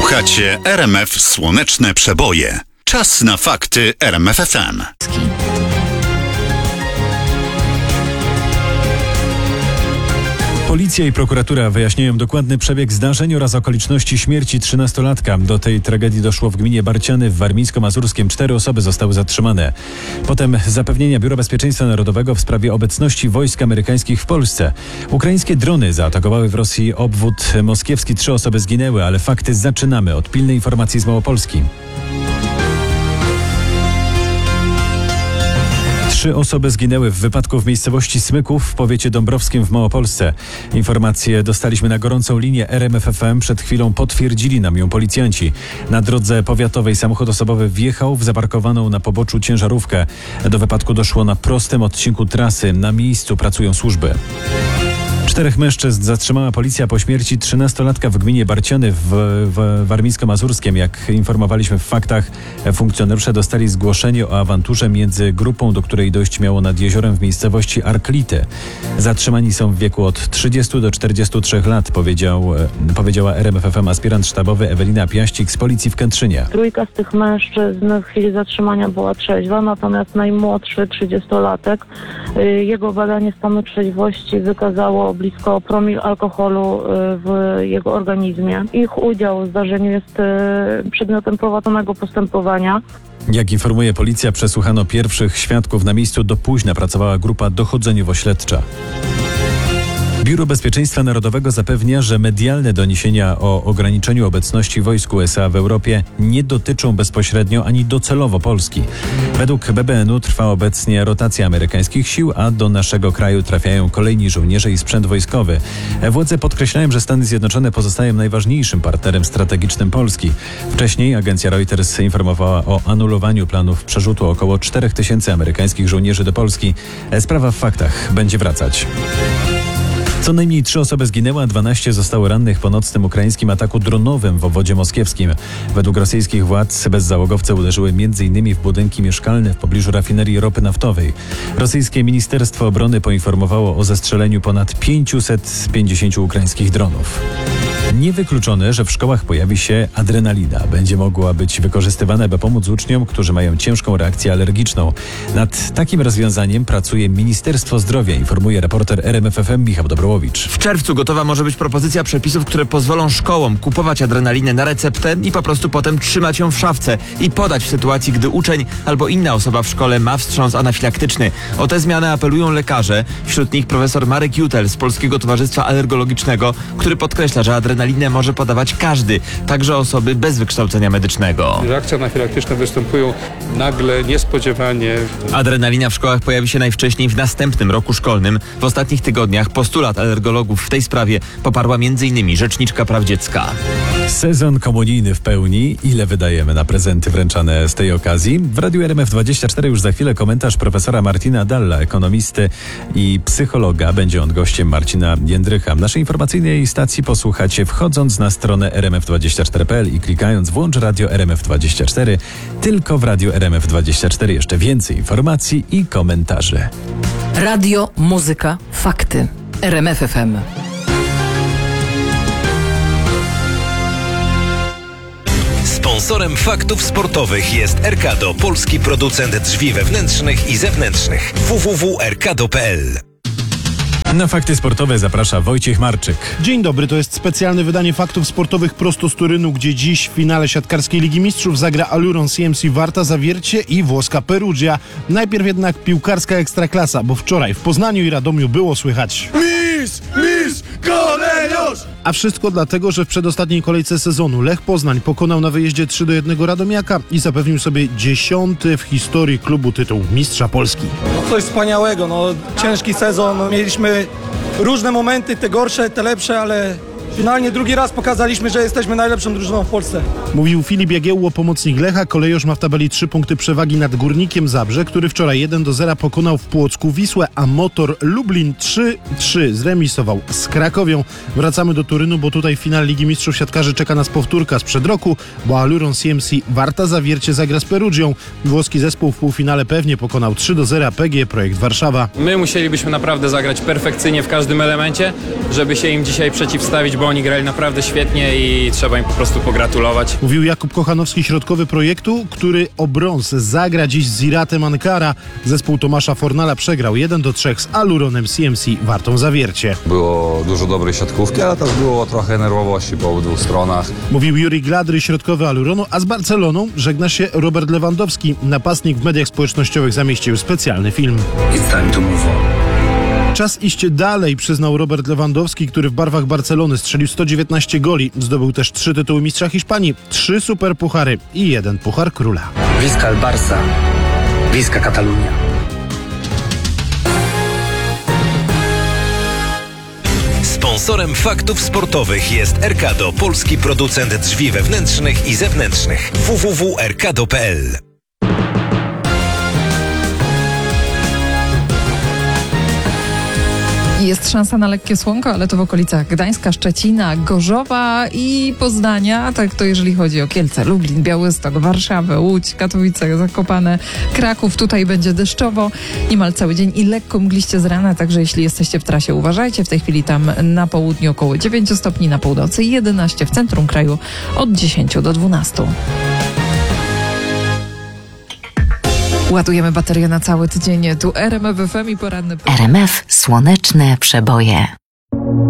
Słuchacie RMF Słoneczne Przeboje. Czas na fakty RMF FM. Policja i prokuratura wyjaśniają dokładny przebieg zdarzeń oraz okoliczności śmierci 13-latka. Do tej tragedii doszło w gminie Barciany w Warmińsko-Mazurskim. 4 osoby zostały zatrzymane. Potem zapewnienia Biura Bezpieczeństwa Narodowego w sprawie obecności wojsk amerykańskich w Polsce. Ukraińskie drony zaatakowały w Rosji obwód moskiewski. 3 osoby zginęły, ale fakty zaczynamy od pilnej informacji z Małopolski. 3 osoby zginęły w wypadku w miejscowości Smyków w powiecie dąbrowskim w Małopolsce. Informacje dostaliśmy na gorącą linię RMF FM. Przed chwilą potwierdzili nam ją policjanci. Na drodze powiatowej samochód osobowy wjechał w zaparkowaną na poboczu ciężarówkę. Do wypadku doszło na prostym odcinku trasy. Na miejscu pracują służby. 4 mężczyzn zatrzymała policja po śmierci 13-latka w gminie Barciany w Warmińsko-Mazurskim. Jak informowaliśmy w faktach, funkcjonariusze dostali zgłoszenie o awanturze między grupą, do której dojść miało nad jeziorem w miejscowości Arklity. Zatrzymani są w wieku od 30 do 43 lat, powiedziała RMF FM aspirant sztabowy Ewelina Piaścik z policji w Kętrzynie. 3 z tych mężczyzn w chwili zatrzymania była trzeźwa, natomiast najmłodszy, 30-latek, jego badanie stanu trzeźwości wykazało blisko promil alkoholu w jego organizmie. Ich udział w zdarzeniu jest przedmiotem prowadzonego postępowania. Jak informuje policja, przesłuchano pierwszych świadków. Na miejscu do późna pracowała grupa dochodzeniowo-śledcza. Biuro Bezpieczeństwa Narodowego zapewnia, że medialne doniesienia o ograniczeniu obecności wojsk USA w Europie nie dotyczą bezpośrednio ani docelowo Polski. Według BBN-u trwa obecnie rotacja amerykańskich sił, a do naszego kraju trafiają kolejni żołnierze i sprzęt wojskowy. Władze podkreślają, że Stany Zjednoczone pozostają najważniejszym partnerem strategicznym Polski. Wcześniej agencja Reuters informowała o anulowaniu planów przerzutu około 4000 amerykańskich żołnierzy do Polski. Sprawa w faktach będzie wracać. Co najmniej 3 osoby zginęły, a 12 zostało rannych po nocnym ukraińskim ataku dronowym w obwodzie moskiewskim. Według rosyjskich władz bezzałogowce uderzyły m.in. w budynki mieszkalne w pobliżu rafinerii ropy naftowej. Rosyjskie Ministerstwo Obrony poinformowało o zestrzeleniu ponad 550 ukraińskich dronów. Niewykluczone, że w szkołach pojawi się adrenalina. Będzie mogła być wykorzystywana, by pomóc uczniom, którzy mają ciężką reakcję alergiczną. Nad takim rozwiązaniem pracuje Ministerstwo Zdrowia, informuje reporter RMF FM Michał Dobrołowicz. W czerwcu gotowa może być propozycja przepisów, które pozwolą szkołom kupować adrenalinę na receptę i po prostu potem trzymać ją w szafce i podać w sytuacji, gdy uczeń albo inna osoba w szkole ma wstrząs anafilaktyczny. O tę zmianę apelują lekarze, wśród nich profesor Marek Jutel z Polskiego Towarzystwa Alergologicznego, który podkreśla, że adrenalinę może podawać każdy, także osoby bez wykształcenia medycznego. Reakcje anafilaktyczne występują nagle, niespodziewanie. Adrenalina w szkołach pojawi się najwcześniej w następnym roku szkolnym. W ostatnich tygodniach postulat alergologów w tej sprawie poparła m.in. Rzeczniczka Praw Dziecka. Sezon komunijny w pełni. Ile wydajemy na prezenty wręczane z tej okazji? W Radiu RMF24 już za chwilę komentarz profesora Martina Dalla, ekonomisty i psychologa. Będzie on gościem Marcina Jędrycha. Naszej informacyjnej stacji posłuchacie wchodząc na stronę rmf24.pl i klikając włącz Radio RMF24. Tylko w Radiu RMF24 jeszcze więcej informacji i komentarzy. Radio, muzyka, fakty. RMF FM. Sponsorem faktów sportowych jest Erkado, polski producent drzwi wewnętrznych i zewnętrznych. www.erkado.pl. Na fakty sportowe zaprasza Wojciech Marczyk. Dzień dobry, to jest specjalne wydanie faktów sportowych prosto z Turynu, gdzie dziś w finale siatkarskiej Ligi Mistrzów zagra Aluron CMC Warta Zawiercie i włoska Perugia. Najpierw jednak piłkarska ekstraklasa, bo wczoraj w Poznaniu i Radomiu było słychać Mistrz, kolejorz! A wszystko dlatego, że w przedostatniej kolejce sezonu Lech Poznań pokonał na wyjeździe 3-1 Radomiaka i zapewnił sobie 10. w historii klubu tytuł Mistrza Polski. Coś wspaniałego, ciężki sezon, mieliśmy różne momenty, te gorsze, te lepsze, ale finalnie drugi raz pokazaliśmy, że jesteśmy najlepszą drużyną w Polsce. Mówił Filip Jagiełło, pomocnik Lecha. Kolejorz ma w tabeli 3 punkty przewagi nad Górnikiem Zabrze, który wczoraj 1-0 pokonał w Płocku Wisłę, a Motor Lublin 3-3 zremisował z Krakowią. Wracamy do Turynu, bo tutaj finał Ligi Mistrzów siatkarzy czeka nas powtórka sprzed roku, bo Aluron CMC Warta Zawiercie zagra z Perugią. Włoski zespół w półfinale pewnie pokonał 3-0 PGE Projekt Warszawa. My musielibyśmy naprawdę zagrać perfekcyjnie w każdym elemencie, żeby się im dzisiaj przeciwstawić, bo bo oni grali naprawdę świetnie i trzeba im po prostu pogratulować. Mówił Jakub Kochanowski, środkowy projektu, który o brąz zagra dziś z Iratem Ankara. Zespół Tomasza Fornala przegrał 1-3 z Aluronem CMC Wartą Zawiercie. Było dużo dobrej siatkówki, ale też było trochę nerwowości po obydwu stronach. Mówił Juri Gladry, środkowy Aluronu, a z Barceloną żegna się Robert Lewandowski. Napastnik w mediach społecznościowych zamieścił specjalny film. Czas iść dalej, przyznał Robert Lewandowski, który w barwach Barcelony strzelił 119 goli. Zdobył też 3 tytuły mistrza Hiszpanii, 3 superpuchary i 1 puchar króla. Visca el Barça, Visca Catalunya. Sponsorem faktów sportowych jest Erkado, polski producent drzwi wewnętrznych i zewnętrznych. www.erkado.pl. Jest szansa na lekkie słonko, ale to w okolicach Gdańska, Szczecina, Gorzowa i Poznania. Tak to jeżeli chodzi o Kielce, Lublin, Białystok, Warszawę, Łódź, Katowice, Zakopane, Kraków. Tutaj będzie deszczowo niemal cały dzień i lekko mgliście z rana, także jeśli jesteście w trasie, uważajcie. W tej chwili tam na południu około 9 stopni, na północy 11, w centrum kraju od 10 do 12. Ładujemy baterię na cały tydzień. Tu RMF FM i poranny... RMF Słoneczne Przeboje.